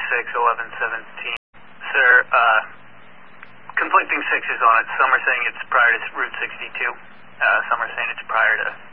1117. Sir, conflicting sixes on it. Some are saying it's prior to Route 62. Some are saying it's prior to